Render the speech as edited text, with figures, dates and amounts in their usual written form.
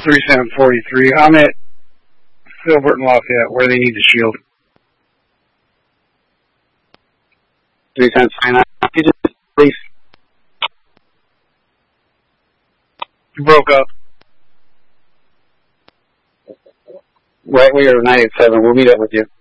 3743. I'm at Filbert and Lafayette, where they need the shield. 3759. Could you just please? You broke up. Right, we are 987. We'll meet up with you.